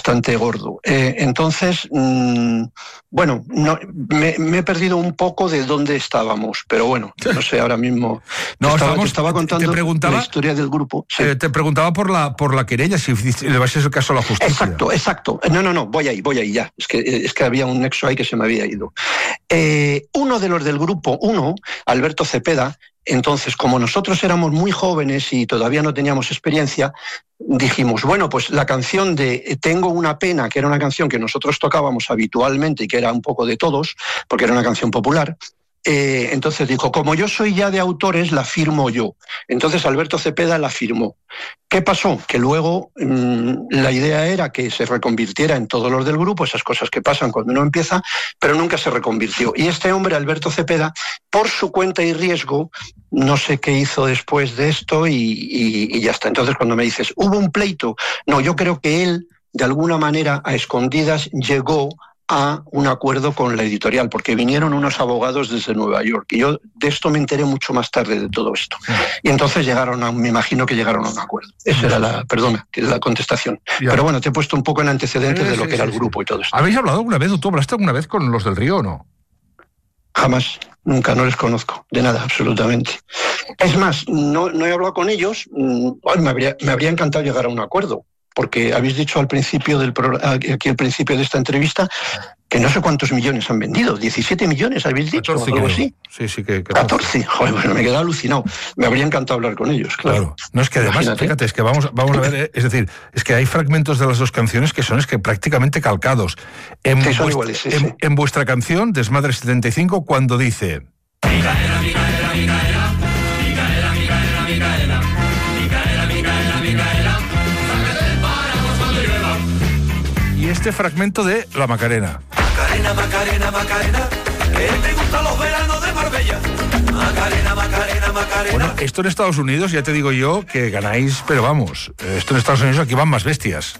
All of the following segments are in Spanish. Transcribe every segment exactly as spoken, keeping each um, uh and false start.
bastante gordo. Eh, entonces, mmm, bueno, no, me, me he perdido un poco de dónde estábamos, pero bueno, no sé, ahora mismo no, te estaba, estamos, te estaba contando te preguntaba, la historia del grupo. Sí. Eh, te preguntaba por la por la querella, si le vas a hacer caso a la justicia. Exacto, exacto. No, no, no, voy ahí, voy ahí ya. Es que, es que había un nexo ahí que se me había ido. Eh, uno de los del grupo, uno, Alberto Cepeda, entonces, como nosotros éramos muy jóvenes y todavía no teníamos experiencia, dijimos, bueno, pues la canción de Tengo una pena, que era una canción que nosotros tocábamos habitualmente y que era un poco de todos, porque era una canción popular, eh, entonces dijo, como yo soy ya de autores, la firmo yo. Entonces Alberto Cepeda la firmó. ¿Qué pasó? Que luego mmm, la idea era que se reconvirtiera en todos los del grupo, esas cosas que pasan cuando uno empieza, pero nunca se reconvirtió. Y este hombre, Alberto Cepeda, por su cuenta y riesgo, no sé qué hizo después de esto y, y, y ya está. Entonces cuando me dices, ¿hubo un pleito? No, yo creo que él, de alguna manera, a escondidas, llegó a un acuerdo con la editorial, porque vinieron unos abogados desde Nueva York, y yo de esto me enteré mucho más tarde de todo esto. Sí. Y entonces llegaron a, me imagino que llegaron a un acuerdo. Esa era la, perdona, que es la contestación. Ya. Pero bueno, te he puesto un poco en antecedentes sí, de lo sí, que era sí, el grupo sí. y todo esto. ¿Habéis hablado alguna vez, tú hablaste alguna vez con los del Río o no? Jamás, nunca, no les conozco, de nada, absolutamente. Es más, no, no he hablado con ellos, me habría, me habría encantado llegar a un acuerdo, porque habéis dicho al principio del aquí al principio de esta entrevista que no sé cuántos millones han vendido, diecisiete millones habéis dicho, catorce, algo así. Sí, sí que catorce. Joder, bueno, me he quedado alucinado. Me habría encantado hablar con ellos, claro. Claro. No, es que además, imagínate. Fíjate, es que vamos, vamos a ver, es decir, es que hay fragmentos de las dos canciones que son es que prácticamente calcados. En, sí, vuestra, iguales, sí, en, sí. en vuestra canción, Desmadre setenta y cinco, cuando dice... Micaela, Micaela, Micaela, Micaela, Micaela, Micaela, Micaela, Micaela, Micaela, y este fragmento de La Macarena. Macarena, Macarena, Macarena, que te gustan los veranos de Marbella. Macarena, Macarena, Macarena. Bueno, esto en Estados Unidos, ya te digo yo, que ganáis, pero vamos, esto en Estados Unidos aquí van más bestias.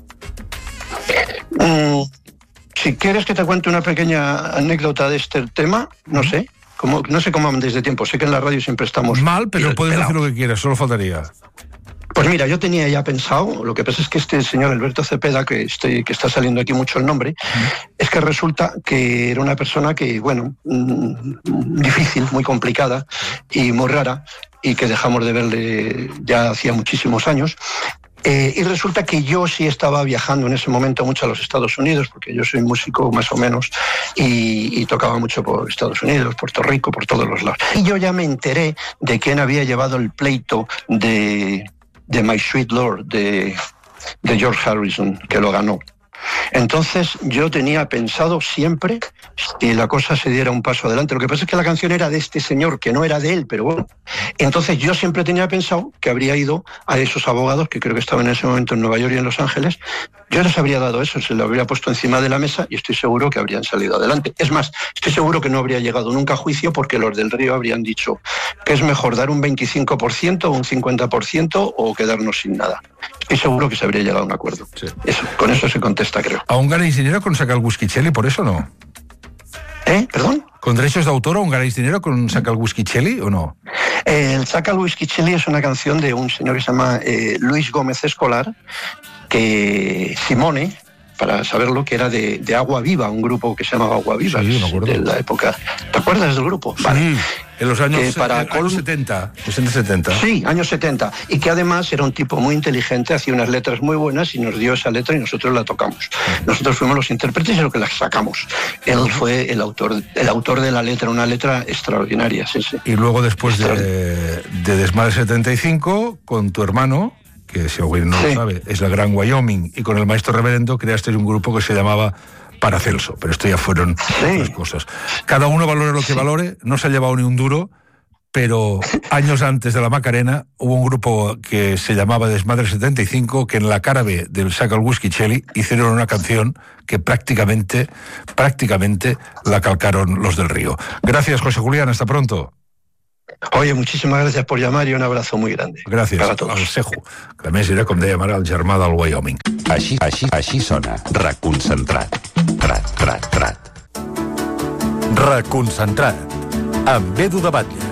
Mm, si quieres que te cuente una pequeña anécdota de este tema, no sé. Como, no sé cómo andáis de tiempo, sé que en la radio siempre estamos... Mal, pero puedes decir lo que quieras, solo faltaría. Pues mira, yo tenía ya pensado, lo que pasa es que este señor Alberto Cepeda, que, estoy, que está saliendo aquí mucho el nombre, uh-huh. es que resulta que era una persona que, bueno, mmm, difícil, muy complicada y muy rara, y que dejamos de verle ya hacía muchísimos años. Eh, y resulta que yo sí estaba viajando en ese momento mucho a los Estados Unidos, porque yo soy músico más o menos, y, y tocaba mucho por Estados Unidos, Puerto Rico, por todos los lados. Y yo ya me enteré de quién había llevado el pleito de... de My Sweet Lord, de, de George Harrison, que lo ganó. Entonces yo tenía pensado siempre que la cosa se diera un paso adelante. Lo que pasa es que la canción era de este señor, que no era de él, pero bueno. Entonces yo siempre tenía pensado que habría ido a esos abogados, que creo que estaban en ese momento en Nueva York y en Los Ángeles. Yo les habría dado eso, se lo habría puesto encima de la mesa y estoy seguro que habrían salido adelante. Es más, estoy seguro que no habría llegado nunca a juicio, porque los del Río habrían dicho que es mejor dar un veinticinco por ciento o un cincuenta por ciento o quedarnos sin nada. Estoy seguro que se habría llegado a un acuerdo. Sí. Eso, con eso se contesta, creo. ¿Aún ganáis dinero con Saca el Whisky Cheli, por eso no? ¿Eh? ¿Perdón? ¿Con derechos de autor aún ganáis dinero con Saca el Whisky Cheli o no? Eh, el Saca el Whisky Cheli es una canción de un señor que se llama eh, Luis Gómez Escolar, que Simone, para saberlo, que era de, de Agua Viva, un grupo que se llamaba Agua Viva, sí, me acuerdo. De la época. ¿Te acuerdas del grupo? Sí, vale. En los años, que para eh, años setenta, sesenta, setenta. Sí, años setenta. Y que además era un tipo muy inteligente, hacía unas letras muy buenas y nos dio esa letra y nosotros la tocamos. Nosotros fuimos los intérpretes y lo que la sacamos. Él fue el autor, el autor de la letra, una letra extraordinaria. Sí, sí. Y luego después de, de Desmadre setenta y cinco, con tu hermano, que si alguien no sí. lo sabe, es la Gran Wyoming, y con el Maestro Reverendo creaste un grupo que se llamaba Paracelso, pero esto ya fueron sí. otras cosas. Cada uno valore lo que sí. valore, no se ha llevado ni un duro, pero años antes de la Macarena hubo un grupo que se llamaba Desmadre setenta y cinco, que en la cara B del Saca el Whisky Cheli hicieron una canción que prácticamente, prácticamente la calcaron los del Río. Gracias, José Julián, hasta pronto. Oye, muchísimas gracias por llamar i un abrazo muy grande. Gràcies al Sejo, que a més era, com deia ara, el germà del Wyoming. Així, així, així sona. Reconcentrat. Trat, trat, trat. Reconcentrat. Amb Edu de Batlle.